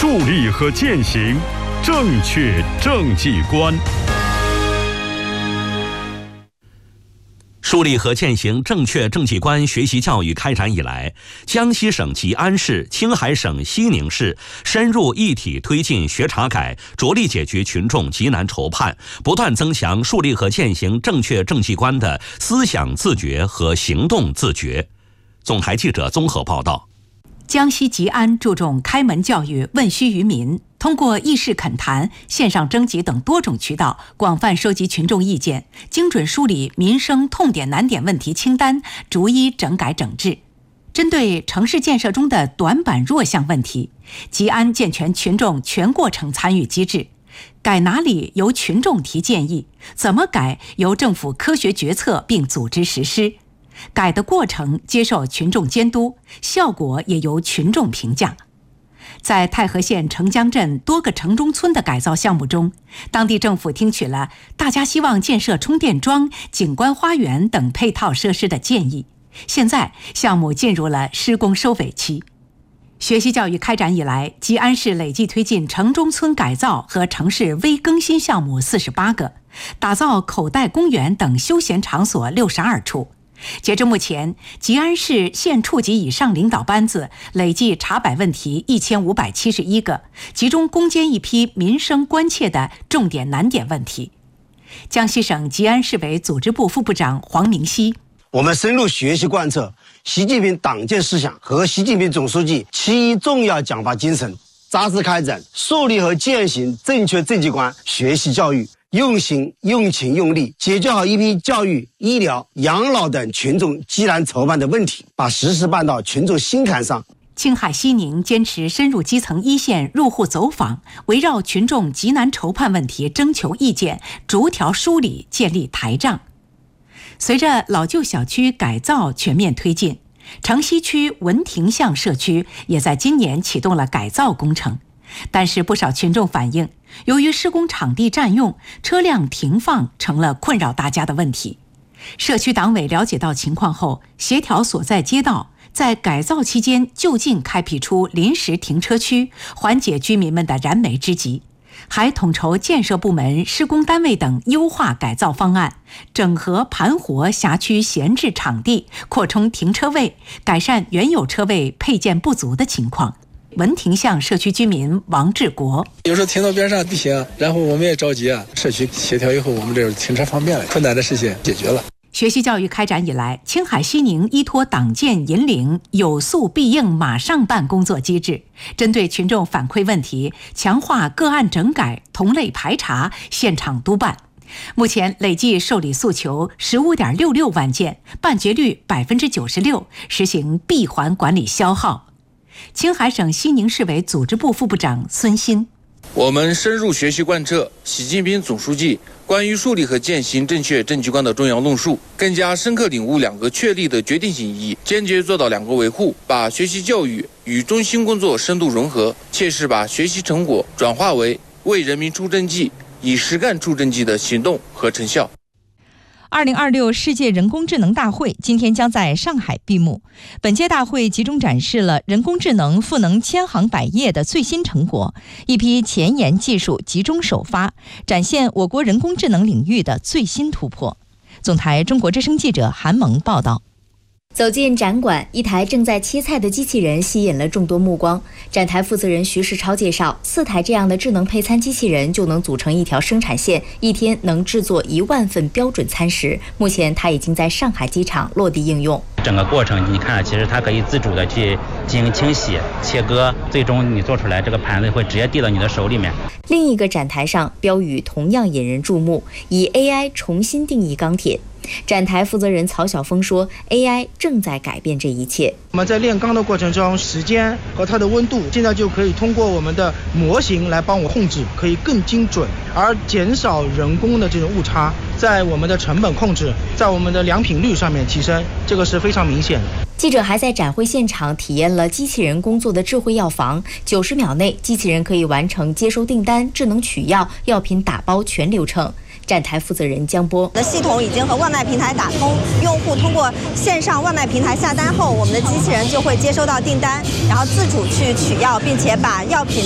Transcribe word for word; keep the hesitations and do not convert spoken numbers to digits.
树立和践行正确政绩观。 树立和践行正确政绩观学习教育开展以来，江西省吉安市、青海省西宁市深入一体推进学查改，着力解决群众急难愁盼，不断增强树立和践行正确政绩观的思想自觉和行动自觉。总台记者综合报道。 江西吉安注重开门教育、问需于民，通过议事恳谈、线上征集等多种渠道，广泛收集群众意见，精准梳理民生痛点难点问题清单，逐一整改整治。针对城市建设中的短板弱项问题，吉安健全群众全过程参与机制，改哪里由群众提建议，怎么改由政府科学决策并组织实施。改的过程接受群众监督，效果也由群众评价。在太和县城江镇多个城中村的改造项目中，当地政府听取了大家希望建设充电桩、景观花园等配套设施的建议。现在项目进入了施工收尾期。学习教育开展以来，吉安市累计推进城中村改造和城市微更新项目四十八个，打造口袋公园等休闲场所六十二处。截至目前，吉安市县处级以上领导班子累计查摆问题一千五百七十一个，集中攻坚一批民生关切的重点难点问题。江西省吉安市委组织部副部长黄明熙： 我们深入学习贯彻习近平党建思想和习近平总书记七一重要讲话精神，扎实开展树立和践行正确政绩观学习教育，用心、用情、用力解决好一批教育、医疗、养老等群众急难愁盼的问题，把实事办到群众心坎上。 青海西宁坚持深入基层一线入户走访，围绕群众急难愁盼问题征求意见，逐条梳理，建立台账。随着老旧小区改造全面推进，城西区文亭巷社区也在今年启动了改造工程。但是不少群众反映，由于施工场地占用，车辆停放成了困扰大家的问题。社区党委了解到情况后，协调所在街道在改造期间就近开辟出临时停车区，缓解居民们的燃眉之急，还统筹建设部门、施工单位等优化改造方案，整合盘活辖区闲置场地，扩充停车位，改善原有车位配件不足的情况。文亭巷社区居民王志国： 有时候停到边上不行，然后我们也着急啊。社区协调以后，我们这停车方便了，困难的事情解决了。 学习教育开展以来，青海西宁依托党建引领有诉必应马上办工作机制，针对群众反馈问题，强化个案整改、同类排查、现场督办。目前累计受理诉求十五点六六万件，办结率百分之九十六，实行闭环管理消耗。青海省西宁市委组织部副部长孙鑫： 我们深入学习贯彻习近平总书记关于树立和践行正确政绩观的重要论述，更加深刻领悟两个确立的决定性意义，坚决做到两个维护，把学习教育与中心工作深度融合，切实把学习成果转化为为人民出政绩、以实干出政绩的行动和成效。 二零二六世界人工智能大会今天将在上海闭幕。本届大会集中展示了人工智能赋能千行百业的最新成果，一批前沿技术集中首发，展现我国人工智能领域的最新突破。总台中国之声记者韩萌报道。 走进展馆，一台正在切菜的机器人吸引了众多目光。展台负责人徐世超介绍，四台这样的智能配餐机器人就能组成一条生产线，一天能制作一万份标准餐食。目前，它已经在上海机场落地应用。 整个过程你看，其实它可以自主的去进行清洗、切割，最终你做出来这个盘子会直接递到你的手里面。 另一个展台上，标语同样引人注目，以 A I 重新定义钢铁。展台负责人曹晓峰说 A I 正在改变这一切。 我们在炼钢的过程中，时间和它的温度现在就可以通过我们的模型来帮我控制，可以更精准，而减少人工的这种误差，在我们的成本控制，在我们的良品率上面提升，这个是非常明显的。 记者还在展会现场体验了机器人工作的智慧药房，九十秒内机器人可以完成接收订单、智能取药、药品打包全流程。站台负责人江波的系统已经和外卖平台打通，用户通过线上外卖平台下单后，我们的机器人就会接收到订单，然后自主去取药，并且把药品